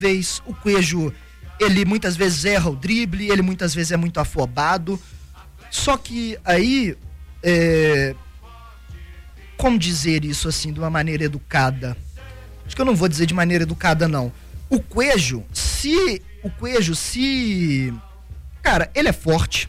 vez o Coelho, ele muitas vezes erra o drible, ele muitas vezes é muito afobado. Só que aí, como dizer isso assim, de uma maneira educada? Acho que eu não vou dizer de maneira educada, não. O Coelho, cara, ele é forte.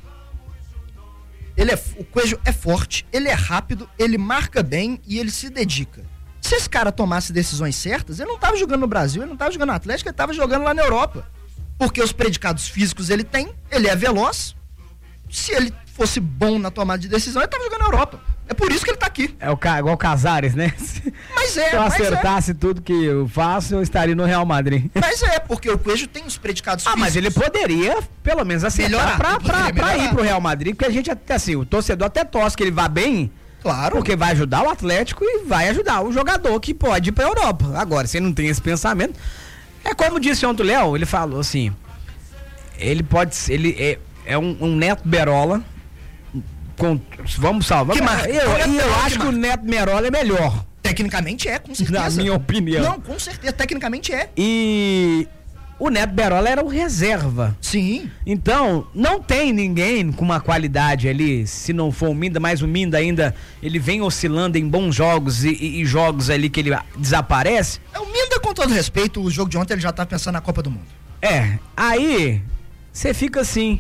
O Coelho é forte, ele é rápido, ele marca bem e ele se dedica. Se esse cara tomasse decisões certas, ele não estava jogando no Brasil, ele não estava jogando no Atlético, ele estava jogando lá na Europa. Porque os predicados físicos ele tem, ele é veloz. Se ele fosse bom na tomada de decisão, ele estava jogando na Europa. É por isso que ele está aqui. É igual o Casares, né? Mas Se eu acertasse tudo que eu faço, eu estaria no Real Madrid. Mas porque o Coelho tem os predicados físicos. Mas ele poderia, pelo menos, acertar pra ir pro Real Madrid, porque a gente, assim, o torcedor até torce que ele vá bem. Claro. Porque vai ajudar o Atlético e vai ajudar o jogador que pode ir pra Europa. Agora, se ele não tem esse pensamento, é como disse ontem o Léo, ele falou assim, ele é um Neto Berola, vamos salvar. Eu acho que o Neto Berola é melhor. Tecnicamente com certeza. Na minha opinião. Não, com certeza, tecnicamente é. E o Neto Berola era o reserva. Sim. Então, não tem ninguém com uma qualidade ali, se não for o Minda, mas o Minda ainda, ele vem oscilando em bons jogos e jogos ali que ele desaparece. O Minda, com todo respeito, o jogo de ontem ele já tá pensando na Copa do Mundo. Aí, você fica assim.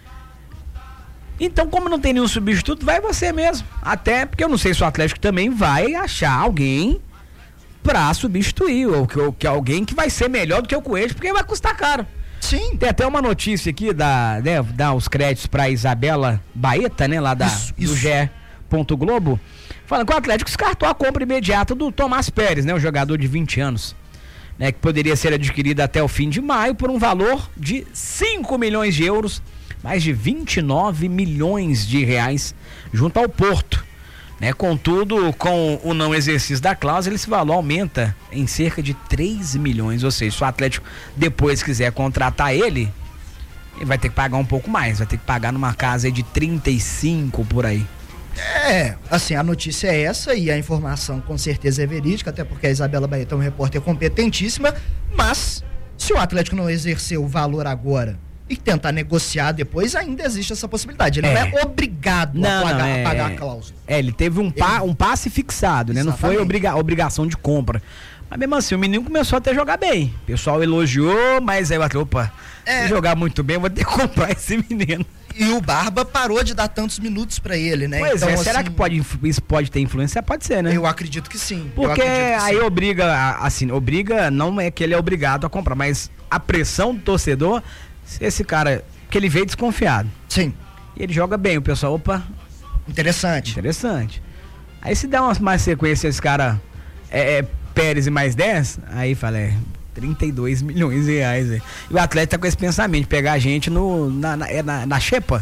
Então, como não tem nenhum substituto, vai você mesmo. Até porque eu não sei se o Atlético também vai achar alguém pra substituir, ou que alguém que vai ser melhor do que o Coelho, porque vai custar caro. Sim. Tem até uma notícia aqui, dar os créditos pra Isabela Baeta, né, lá do GE. Globo, falando que o Atlético descartou a compra imediata do Tomás Pérez, né, o jogador de 20 anos, né, que poderia ser adquirido até o fim de maio por um valor de 5 milhões de euros, mais de 29 milhões de reais, junto ao Porto. Né? Contudo, com o não exercício da cláusula, esse valor aumenta em cerca de 3 milhões, ou seja, se o Atlético depois quiser contratar ele vai ter que pagar um pouco mais, vai ter que pagar numa casa de 35 por aí. Assim, a notícia é essa e a informação com certeza é verídica, até porque a Isabela Baeta é uma repórter competentíssima, mas se o Atlético não exercer o valor agora e tentar negociar depois, ainda existe essa possibilidade. Ele não é obrigado a pagar a cláusula. Ele teve um passe fixado, né? Exatamente. Não foi obrigação de compra. Mas mesmo assim, o menino começou até a jogar bem. O pessoal elogiou, mas aí o Atlético, se jogar muito bem, eu vou ter que comprar esse menino. E o Barba parou de dar tantos minutos pra ele, né? Pois então, será que isso pode ter influência? Pode ser, né? Eu acredito que sim. Porque aí obriga, não é que ele é obrigado a comprar, mas a pressão do torcedor, esse cara, que ele veio desconfiado. Sim. E ele joga bem, o pessoal, Interessante. Aí se dá mais sequência, esse cara, Pérez e mais 10, aí fala, 32 milhões de reais. E o Atlético tá com esse pensamento de pegar a gente na xepa.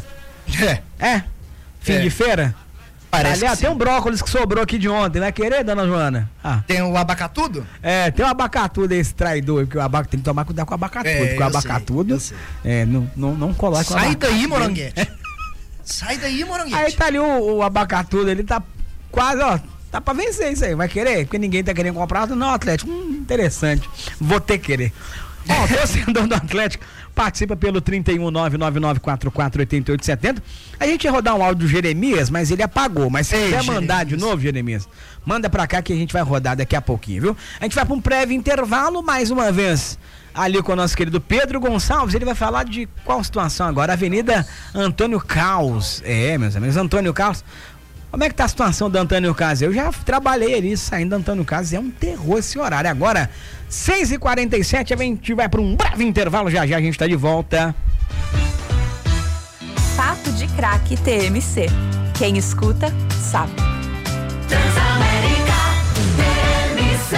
Fim de feira. Parece que tem um brócolis que sobrou aqui de ontem, vai querer, dona Joana? Tem o abacatudo? Tem o abacatudo, esse traidor, porque o abacatudo tem que tomar cuidado com o abacatudo, porque o abacatudo não coloca. Sai daí, Moranguete. Sai daí, Moranguete. Aí tá ali o abacatudo, ele tá quase, tá pra vencer isso aí, vai querer? Porque ninguém tá querendo comprar, não, Atlético, interessante, vou ter que querer. Torcedor do Atlético, participa pelo 31999448870. A gente ia rodar um áudio do Jeremias, mas ele apagou. Mas se quiser mandar de novo, Jeremias, manda pra cá que a gente vai rodar daqui a pouquinho, viu? A gente vai pra um breve intervalo, mais uma vez, ali com o nosso querido Pedro Gonçalves. Ele vai falar de qual situação agora? Avenida Antônio Caos. Meus amigos, Antônio Caos. Como é que tá a situação do Antônio Caos? Eu já trabalhei ali, saindo do Antônio Caos, é um terror esse horário. Agora, 6h47, a gente vai para um breve intervalo, já a gente tá de volta. Papo de Craque TMC. Quem escuta, sabe. Transamérica TMC.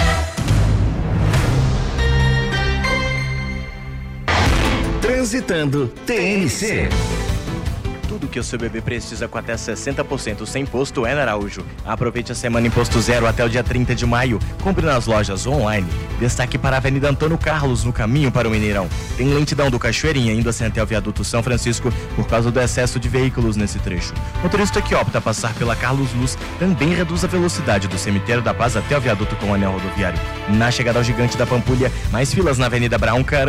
Transitando TMC. Tudo que o seu bebê precisa com até 60% sem imposto é na Araújo. Aproveite a semana Imposto Zero até o dia 30 de maio. Compre nas lojas online. Destaque para a Avenida Antônio Carlos, no caminho para o Mineirão. Tem lentidão do Cachoeirinha indo assim até o viaduto São Francisco por causa do excesso de veículos nesse trecho. O motorista que opta passar pela Carlos Luz também reduz a velocidade do Cemitério da Paz até o viaduto com o anel rodoviário. Na chegada ao Gigante da Pampulha, mais filas na Avenida Brown